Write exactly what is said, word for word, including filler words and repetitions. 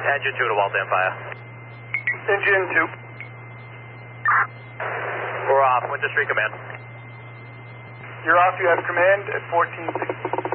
Engine two to Waltham Fire. Engine two. We're off. Winter Street Command. You're off. You have command at fourteen sixty.